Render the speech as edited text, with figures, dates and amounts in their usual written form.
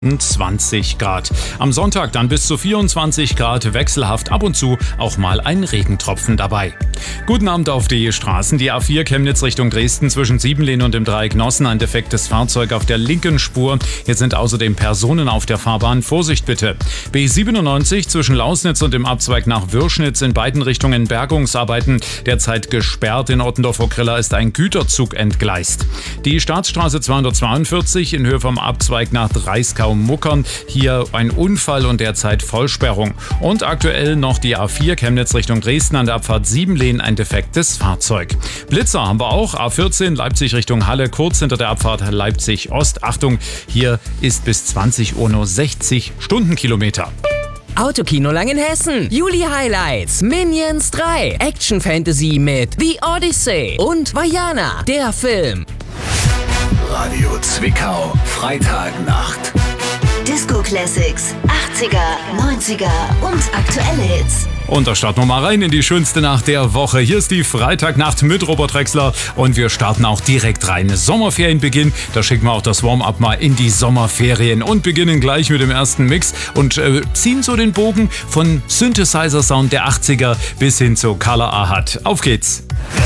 20 Grad. Am Sonntag dann bis zu 24 Grad, wechselhaft, ab und zu auch mal ein Regentropfen dabei. Guten Abend auf die Straßen. Die A4 Chemnitz Richtung Dresden zwischen Siebenlehn und dem Dreieck Nossen. Ein defektes Fahrzeug auf der linken Spur. Jetzt sind außerdem Personen auf der Fahrbahn. Vorsicht bitte. B97 zwischen Lausnitz und dem Abzweig nach Würschnitz in beiden Richtungen Bergungsarbeiten. Derzeit gesperrt. In Ottendorf-Okrilla ist ein Güterzug entgleist. Die Staatsstraße 242 in Höhe vom Abzweig nach Dreiskau-Muckern. Hier ein Unfall und derzeit Vollsperrung. Und aktuell noch die A4 Chemnitz Richtung Dresden an der Abfahrt Siebenlehn ein defektes Fahrzeug. Blitzer haben wir auch. A14 Leipzig Richtung Halle kurz hinter der Abfahrt Leipzig Ost. Achtung, hier ist bis 20 Uhr nur 60 Stundenkilometer. Autokino Langenhessen. Juli Highlights. Minions 3. Action Fantasy mit The Odyssey. Und Vaiana, der Film. Radio Zwickau. Freitagnacht. Disco Classics. 80er, 90er und aktuelle Hits. Und da starten wir mal rein in die schönste Nacht der Woche. Hier ist die Freitagnacht mit Robert Drexler und wir starten auch direkt rein. Sommerferienbeginn, da schicken wir auch das Warm-up mal in die Sommerferien und beginnen gleich mit dem ersten Mix und ziehen so den Bogen von Synthesizer-Sound der 80er bis hin zu Color Ahad. Auf geht's!